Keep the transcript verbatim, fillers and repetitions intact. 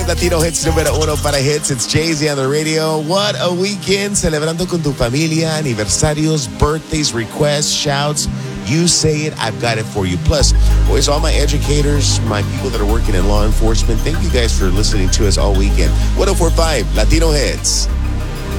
five Latino Hits número uno para hits. It's Jay-Z on the radio. What a weekend. Celebrando con tu familia, aniversarios, birthdays, requests, shouts. You say it, I've got it for you. Plus, always all my educators, my people that are working in law enforcement, thank you guys for listening to us all weekend. one oh four point five Latino Hits.